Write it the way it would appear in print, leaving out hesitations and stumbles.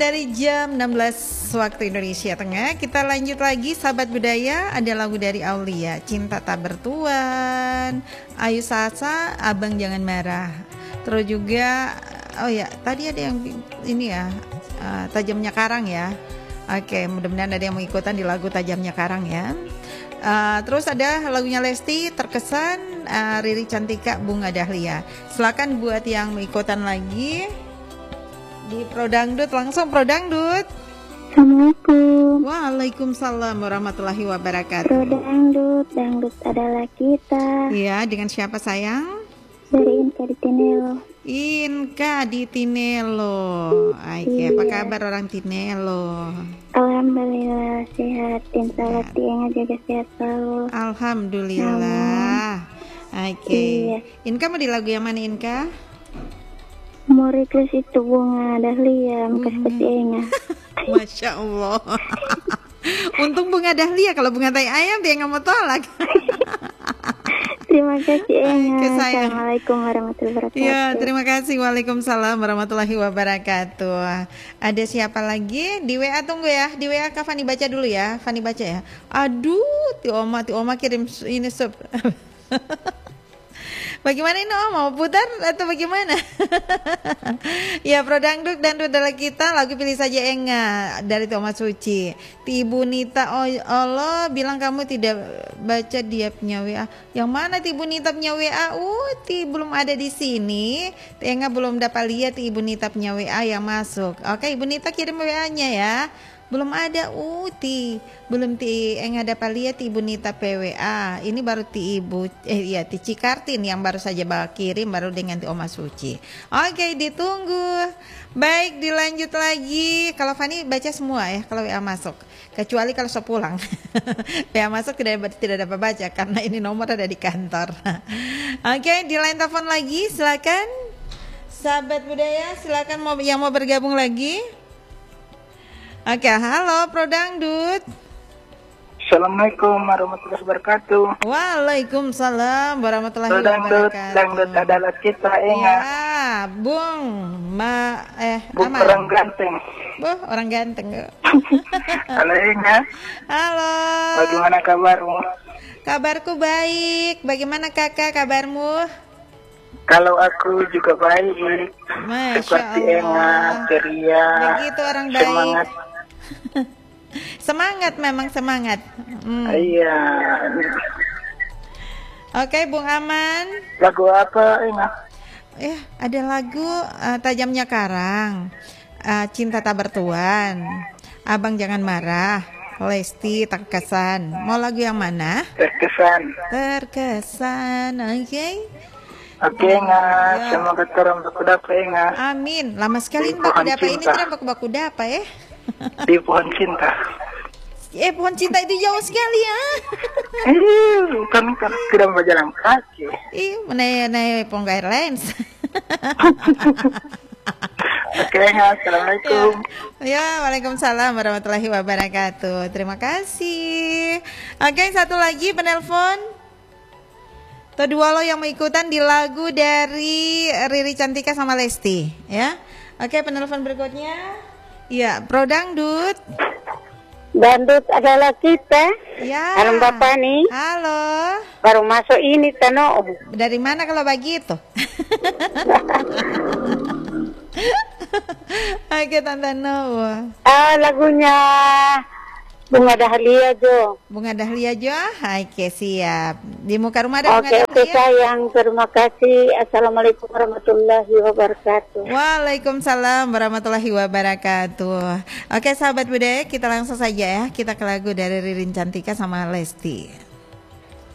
dari jam 16 waktu Indonesia Tengah. Kita lanjut lagi sahabat budaya. Ada lagu dari Aulia, Cinta Tak Bertuan, Ayu Sasa, Abang Jangan Marah. Terus juga oh ya, tadi ada yang ini ya, Tajamnya Karang ya. Oke, mudah-mudahan ada yang mau ikutan di lagu Tajamnya Karang ya. Terus ada lagunya Lesti, Terkesan, Riri Cantika, Bunga Dahlia. Silakan buat yang mau ikutan lagi di Prodangdut, langsung Prodangdut. Assalamualaikum. Waalaikumsalam warahmatullahi wabarakatuh. Prodangdut, dangdut adalah kita. Iya, dengan siapa sayang? Dari Inka di Tinelo. Inka di Tinelo. Oke, Iya. apa kabar orang Tinelo? Alhamdulillah sehat. Insya Allah Tienga jaga sehat selalu. Alhamdulillah. Oke. Iya. Inka mau di lagu yang mana Inka? Mau request itu Bunga Dahlia, makasih Tienga. Masya Allah. Untung Bunga Dahlia, kalau Bunga Tai Ayam dia nggak mau tolak. Terima kasih Enga. sayang. Assalamualaikum warahmatullahi wabarakatuh. Ya, terima kasih. Waalaikumsalam warahmatullahi wabarakatuh. Ada siapa lagi? Di WA tunggu ya. Di WA Kak Fani baca dulu ya. Fani baca ya. Aduh, Ti Oma kirim ini sub. Bagaimana ini Om? Mau putar atau bagaimana? Ya, Prodangdut dan adalah kita. Lagu pilih saja Enga dari Toma Suci. Ti Ibu Nita Allah bilang kamu tidak baca dia punya WA. Yang mana Ti Ibu Nita punya WA? Ti belum ada di sini. Ti Enga belum dapat lihat Ti Ibu Nita punya WA yang masuk. Oke, Ibu Nita kirim WA-nya ya. Belum ada belum Ti Enga dapat lihat Ibu Nita PWA. Ini baru Ti Ibu Ti Cikartin yang baru saja kirim baru dengan Ti Oma Suci. Oke, ditunggu. Baik, dilanjut lagi. Kalau Fani baca semua ya kalau WA masuk. Kecuali kalau saya pulang. WA masuk tidak dapat baca karena ini nomor ada di kantor. Oke, di line telepon lagi silakan. Sahabat budaya, silakan yang mau bergabung lagi. Oke, halo Prodangdut. Assalamualaikum warahmatullahi wabarakatuh. Waalaikumsalam warahmatullahi Prodangdut, wabarakatuh. dangdut adalah kita Enga. Ya, Bung Bung Aman. orang ganteng. Orang ganteng. Halo Enga. Halo. Bagaimana kabarmu? Kabarku baik. Bagaimana Kakak kabarmu? Kalau aku juga baik. Masya Seperti Allah. Enga, ceria. Begitu orang baik. Semangat. Semangat memang semangat. Iya. Oke, Bung Aman. Lagu apa Enga? Ada lagu Tajamnya Karang, Cinta Tak Bertuan, Abang Jangan Marah, Lesti Terkesan. Mau lagu yang mana? Terkesan. Terkesan, oke. Oke Enga, semoga terang baku dapa Enga. Amin. Lama sekali Di baku pohon dapa ini cinta. tidak baku dapa ya. Di pohon cinta. Pohon cinta itu jauh sekali ya. Kami kan tidak berjalan kaki. Naik pohon airlines. Oke Enga, assalamualaikum. Ya, waalaikumsalam warahmatullahi wabarakatuh. Terima kasih. Oke, satu lagi penelpon. Kedua lo yang mau ikutan di lagu dari Riri Cantika sama Lesti, ya. Oke, penelpon berikutnya. Ya, Prodangdut. Dangdut adalah kita. Ya. Halo Bapak nih. Halo. Baru masuk ini Tano. Dari mana kalau begitu? Oke, Tante Noah. Lagunya Bunga Dahlia Jo. Bunga Dahlia Jo. Oke, siap. Di muka rumah ada Bunga Oke Dahlia. sayang, terima kasih. Assalamualaikum warahmatullahi wabarakatuh. Waalaikumsalam warahmatullahi wabarakatuh. Oke, sahabat budaya, kita langsung saja ya. Kita ke lagu dari Ririn Cantika sama Lesti.